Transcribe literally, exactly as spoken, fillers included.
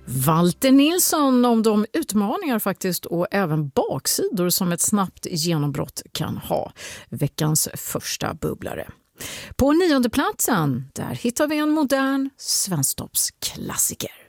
Walter Nilsson om de utmaningar faktiskt och även baksidor som ett snabbt genombrott kan ha. Veckans första bubblare. På nionde platsen, där hittar vi en modern svensktoppsklassiker.